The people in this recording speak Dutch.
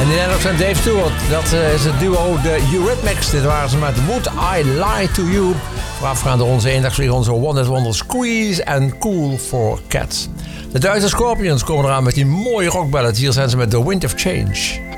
En die net ook zijn Dave Stewart. Dat is het duo de Eurythmics. Dit waren ze met Would I Lie To You. Voorafgaand door onze eendagsvlieg, onze One Hit Wonder Squeeze en Cool for Cats. De Duitse Scorpions komen eraan met die mooie rockballad. Hier zijn ze met The Wind of Change.